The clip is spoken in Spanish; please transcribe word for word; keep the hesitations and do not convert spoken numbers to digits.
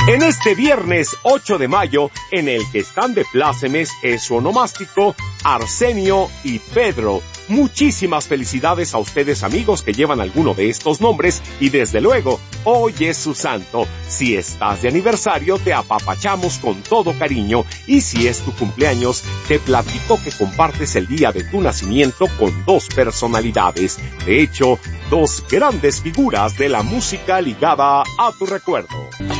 En este viernes ocho de mayo, en el que están de plácemes es su onomástico, Arsenio y Pedro. Muchísimas felicidades a ustedes, amigos, que llevan alguno de estos nombres y desde luego, hoy es su santo. Si estás de aniversario, te apapachamos con todo cariño y si es tu cumpleaños, te platico que compartes el día de tu nacimiento con dos personalidades. De hecho, dos grandes figuras de la música ligada a tu recuerdo.